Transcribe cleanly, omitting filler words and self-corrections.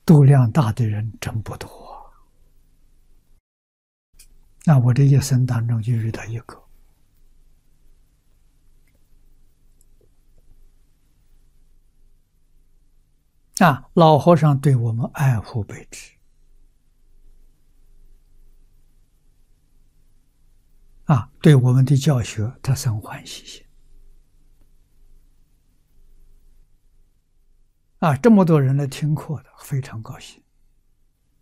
度量大的人真不多。那我这一生当中就遇到一个。老和尚对我们爱护备至，对我们的教学他生欢喜心。这么多人来听课的，非常高兴。